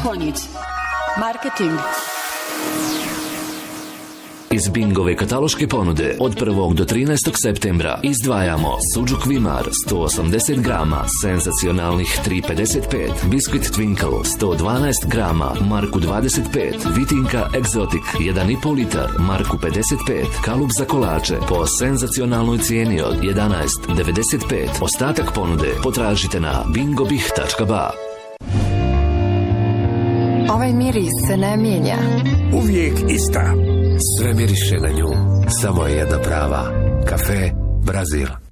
Konjic. Marketing. Iz Bingove kataloške ponude od 1. do 13. septembra izdvajamo Suđuk Vimar 180 grama, senzacionalnih 3,55, Biskvit Twinkle 112 grama, marku 25, Vitinka Exotic 1,5 litar, marku 55, kalup za kolače po senzacionalnoj cijeni od 11,95. Ostatak ponude potražite na bingobih.ba. Ovaj miris se ne mijenja. Uvijek ista. Sve miriše na nju. Samo je jedna prava. Kafe Brazil.